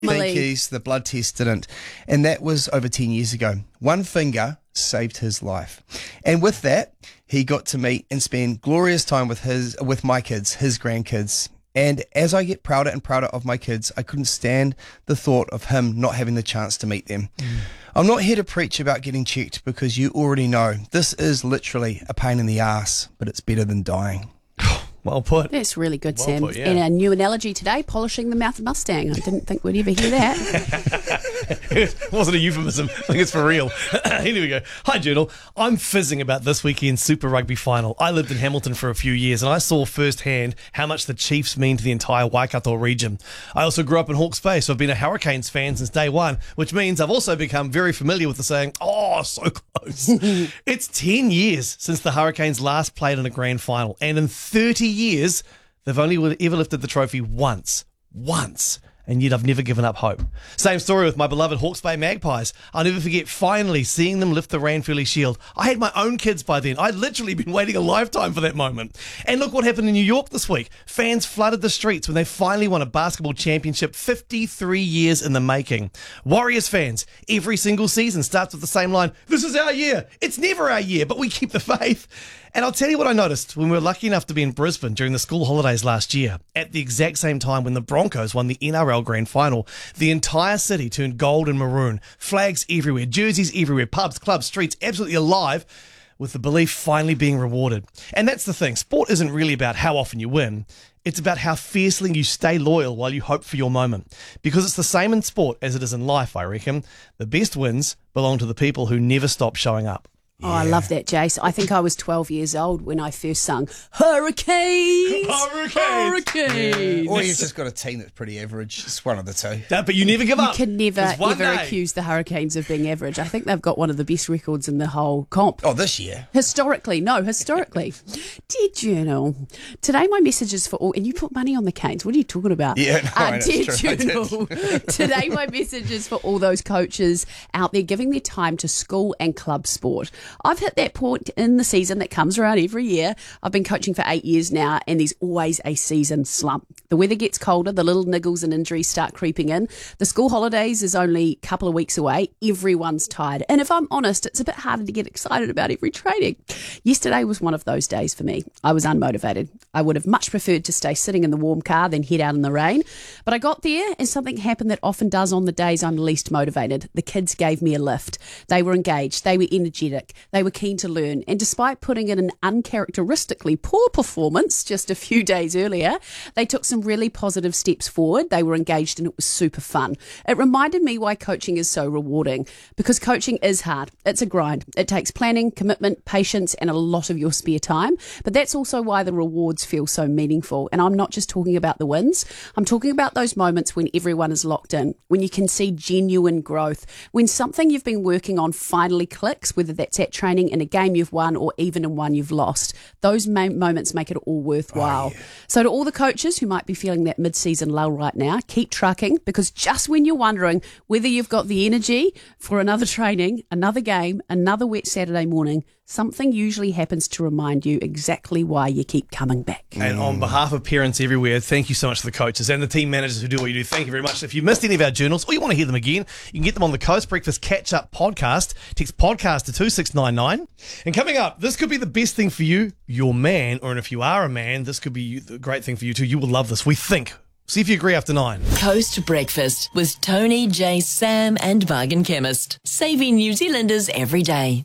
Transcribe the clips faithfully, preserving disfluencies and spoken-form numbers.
think he's the blood test didn't. And that was over ten years ago. One finger saved his life. And with that, he got to meet and spend glorious time with his with my kids, his grandkids. And as I get prouder and prouder of my kids, I couldn't stand the thought of him not having the chance to meet them. Mm. I'm not here to preach about getting checked because you already know this is literally a pain in the ass, but it's better than dying. Well put. That's really good, well Sam. Put, yeah. And a new analogy today, polishing the mouth of Mustang. I didn't think we'd ever hear that. It wasn't a euphemism. I think it's for real. Here we go. Hi, Journal. I'm fizzing about this weekend's Super Rugby final. I lived in Hamilton for a few years and I saw firsthand how much the Chiefs mean to the entire Waikato region. I also grew up in Hawke's Bay, so I've been a Hurricanes fan since day one, which means I've also become very familiar with the saying, oh, so close. It's ten years since the Hurricanes last played in a grand final, and in thirty years, they've only ever lifted the trophy once. Once. And yet I've never given up hope. Same story with my beloved Hawke's Bay Magpies. I'll never forget finally seeing them lift the Ranfurly Shield. I had my own kids by then. I'd literally been waiting a lifetime for that moment. And look what happened in New York this week. Fans flooded the streets when they finally won a basketball championship fifty-three years in the making. Warriors fans, every single season starts with the same line, this is our year. It's never our year, but we keep the faith. And I'll tell you what I noticed when we were lucky enough to be in Brisbane during the school holidays last year. At the exact same time when the Broncos won the N R L Grand Final, the entire city turned gold and maroon. Flags everywhere, jerseys everywhere, pubs, clubs, streets, absolutely alive with the belief finally being rewarded. And that's the thing. Sport isn't really about how often you win. It's about how fiercely you stay loyal while you hope for your moment. Because it's the same in sport as it is in life, I reckon. The best wins belong to the people who never stop showing up. Oh, yeah. I love that, Jace. I think I was twelve years old when I first sung Hurricanes! Hurricanes! Hurricanes! Yeah. Or you've just got a team that's pretty average. It's one of the two. That, but you never give up. You can never, ever day. accuse the Hurricanes of being average. I think they've got one of the best records in the whole comp. Oh, this year? Historically. No, historically. Dear Journal, today my message is for all... And you put money on the Canes. What are you talking about? Yeah, no, uh, know, Dear true, Journal, today my message is for all those coaches out there giving their time to school and club sport. I've hit that point in the season that comes around every year. I've been coaching for eight years now, and there's always a season slump. The weather gets colder, the little niggles and injuries start creeping in. The school holidays is only a couple of weeks away. Everyone's tired. And if I'm honest, it's a bit harder to get excited about every training. Yesterday was one of those days for me. I was unmotivated. I would have much preferred to stay sitting in the warm car than head out in the rain. But I got there and something happened that often does on the days I'm least motivated. The kids gave me a lift. They were engaged. They were energetic. They were keen to learn. And despite putting in an uncharacteristically poor performance just a few days earlier, they took some really positive steps forward. They were engaged and it was super fun. It reminded me why coaching is so rewarding, because coaching is hard. It's a grind. It takes planning, commitment, patience, and a lot of your spare time. But that's also why the rewards feel so meaningful. And I'm not just talking about the wins. I'm talking about those moments when everyone is locked in, when you can see genuine growth, when something you've been working on finally clicks, whether that's at training, in a game you've won, or even in one you've lost. Those ma- moments make it all worthwhile. Oh, yeah. So to all the coaches who might be feeling that mid-season lull right now, keep trucking, because just when you're wondering whether you've got the energy for another training, another game, another wet Saturday morning, something usually happens to remind you exactly why you keep coming back. And on behalf of parents everywhere, thank you so much to the coaches and the team managers who do what you do. Thank you very much. If you missed any of our journals or you want to hear them again, you can get them on the Coast Breakfast Catch-Up podcast. Text podcast to two six nine nine. And coming up, this could be the best thing for you, your man, or if you are a man, this could be the great thing for you too. You will love this, we think. See if you agree after nine. Coast Breakfast with Tony, Jay, Sam and Bargain Chemist. Saving New Zealanders every day.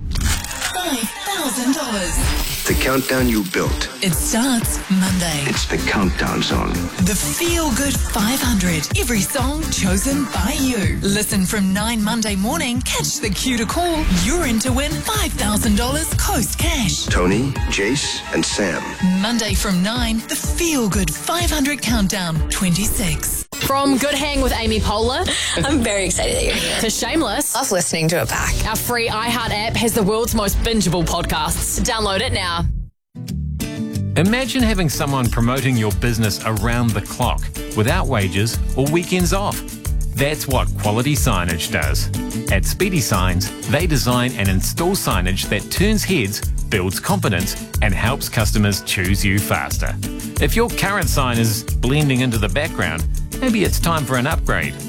five thousand dollars. The countdown you built. It starts Monday. It's the countdown song. The Feel Good five hundred. Every song chosen by you. Listen from nine Monday morning. Catch the cue to call. You're in to win five thousand dollars Coast Cash. Tony, Jace and Sam. Monday from nine. The Feel Good five hundred Countdown twenty-six. From Good Hang with Amy Poehler I'm very excited that you're here. to Shameless, Love listening to it back. our free iHeart app has the world's most bingeable podcasts. Download it now. Imagine having someone promoting your business around the clock without wages or weekends off. That's what Quality Signage does. At Speedy Signs, they design and install signage that turns heads, builds confidence, and helps customers choose you faster. If your current sign is blending into the background, Maybe it's time for an upgrade.